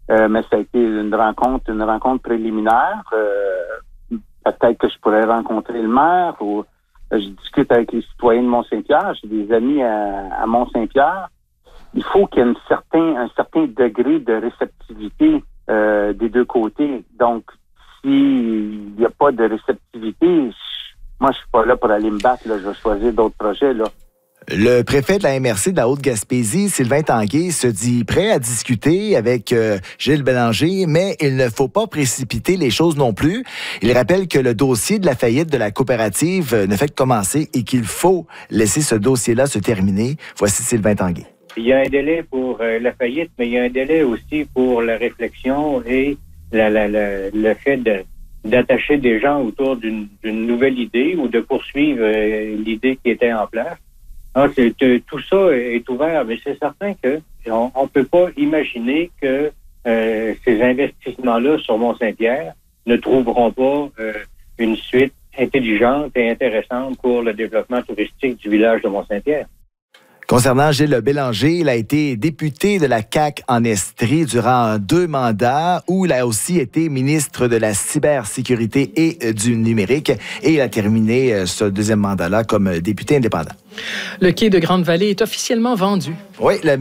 mais ça a été une rencontre préliminaire. Peut-être que je pourrais rencontrer le maire ou je discute avec les citoyens de Mont-Saint-Pierre. J'ai des amis à Mont-Saint-Pierre. Il faut qu'il y ait un certain degré de réceptivité des deux côtés. Donc, s'il n'y a pas de réceptivité, moi, je suis pas là pour aller me battre. Là. Je vais choisir d'autres projets. Là. Le préfet de la MRC de la Haute-Gaspésie, Sylvain Tanguay, se dit prêt à discuter avec Gilles Bélanger, mais il ne faut pas précipiter les choses non plus. Il rappelle que le dossier de la faillite de la coopérative ne fait que commencer et qu'il faut laisser ce dossier-là se terminer. Voici Sylvain Tanguay. Il y a un délai pour la faillite, mais il y a un délai aussi pour la réflexion et le fait d'attacher des gens autour d'une nouvelle idée ou de poursuivre l'idée qui était en place. Alors, tout ça est ouvert, mais c'est certain que on peut pas imaginer que ces investissements-là sur Mont-Saint-Pierre ne trouveront pas une suite intelligente et intéressante pour le développement touristique du village de Mont-Saint-Pierre. Concernant Gilles Bélanger, il a été député de la CAQ en Estrie durant 2 mandats où il a aussi été ministre de la cybersécurité et du numérique et il a terminé ce 2e mandat-là comme député indépendant. Le quai de Grande-Vallée est officiellement vendu. Oui, la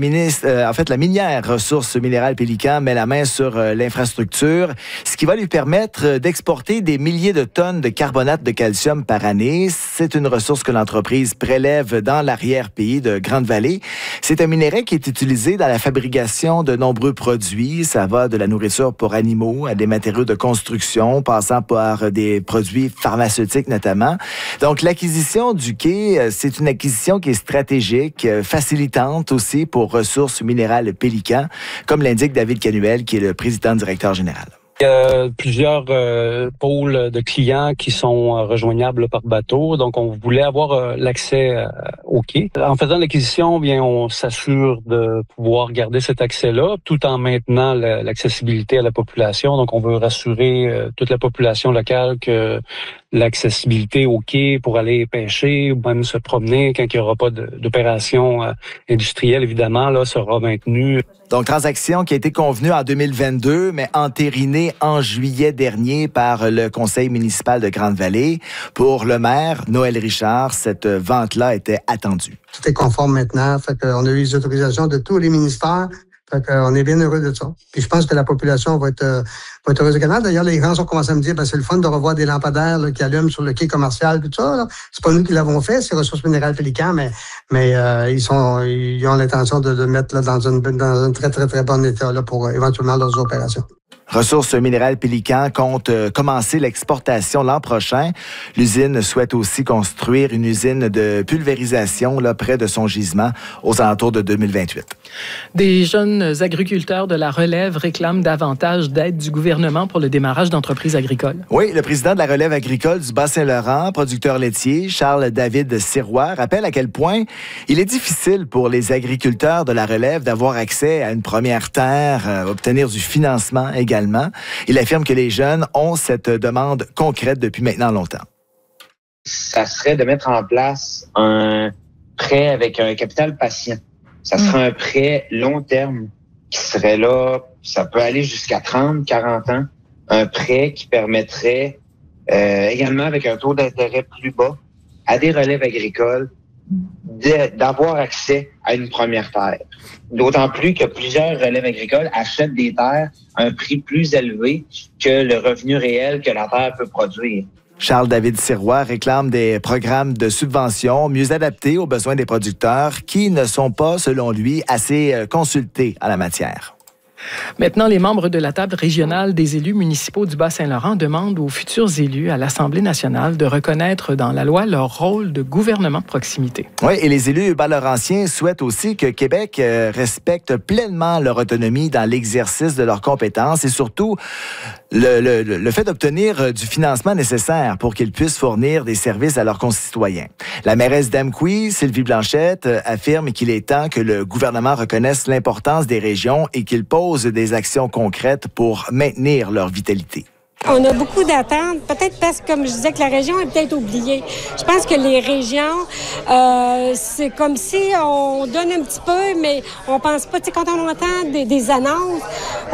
minière Ressources minérales Pélican met la main sur l'infrastructure, ce qui va lui permettre d'exporter des milliers de tonnes de carbonate de calcium par année. C'est une ressource que l'entreprise prélève dans l'arrière-pays de Grande-Vallée. C'est un minerai qui est utilisé dans la fabrication de nombreux produits. Ça va de la nourriture pour animaux à des matériaux de construction, passant par des produits pharmaceutiques notamment. Donc, l'acquisition du quai, c'est une acquisition qui est stratégique, facilitante aussi pour Ressources minérales Pélican, comme l'indique David Canuel, qui est le président directeur général. Il y a plusieurs pôles de clients qui sont rejoignables par bateau. Donc, on voulait avoir l'accès au quai. En faisant l'acquisition, bien, on s'assure de pouvoir garder cet accès-là tout en maintenant l'accessibilité à la population. Donc, on veut rassurer toute la population locale que l'accessibilité au quai pour aller pêcher ou même se promener quand il n'y aura pas d'opération industrielle, évidemment, là, sera maintenue. Donc, transaction qui a été convenue en 2022, mais entérinée en juillet dernier par le conseil municipal de Grande-Vallée. Pour le maire, Noël Richard, cette vente-là était attendue. Tout est conforme maintenant. Fait qu'on a eu les autorisations de tous les ministères. Fait qu'on est bien heureux de ça. Puis je pense que la population va être heureuse de canal. D'ailleurs, les gens ont commencé à me dire, c'est le fun de revoir des lampadaires là, qui allument sur le quai commercial, tout ça. Là. C'est pas nous qui l'avons fait, c'est Ressources minérales Pélican, mais ils ont l'intention de le mettre là, dans un très, très, très bon état là, pour éventuellement leurs opérations. Ressources minérales Pélican compte commencer l'exportation l'an prochain. L'usine souhaite aussi construire une usine de pulvérisation là, près de son gisement aux alentours de 2028. Des jeunes agriculteurs de la relève réclament davantage d'aide du gouvernement pour le démarrage d'entreprises agricoles. Oui, le président de la relève agricole du Bas-Saint-Laurent, producteur laitier, Charles-David Sirois, rappelle à quel point il est difficile pour les agriculteurs de la relève d'avoir accès à une première terre, obtenir du financement également. Il affirme que les jeunes ont cette demande concrète depuis maintenant longtemps. Ça serait de mettre en place un prêt avec un capital patient. Ça serait un prêt long terme qui serait là, ça peut aller jusqu'à 30, 40 ans. Un prêt qui permettrait également avec un taux d'intérêt plus bas à des relèves agricoles d'avoir accès à une première terre. D'autant plus que plusieurs relèves agricoles achètent des terres à un prix plus élevé que le revenu réel que la terre peut produire. Charles-David Sirois réclame des programmes de subvention mieux adaptés aux besoins des producteurs qui ne sont pas, selon lui, assez consultés en la matière. Maintenant, les membres de la table régionale des élus municipaux du Bas-Saint-Laurent demandent aux futurs élus à l'Assemblée nationale de reconnaître dans la loi leur rôle de gouvernement de proximité. Oui, et les élus bas-laurentiens souhaitent aussi que Québec respecte pleinement leur autonomie dans l'exercice de leurs compétences et surtout le fait d'obtenir du financement nécessaire pour qu'ils puissent fournir des services à leurs concitoyens. La mairesse d'Amqui, Sylvie Blanchette, affirme qu'il est temps que le gouvernement reconnaisse l'importance des régions et qu'il pose des actions concrètes pour maintenir leur vitalité. On a beaucoup d'attentes, peut-être parce que, comme je disais, que la région est peut-être oubliée. Je pense que les régions, c'est comme si on donne un petit peu, mais on pense pas, tu sais, quand on entend des annonces,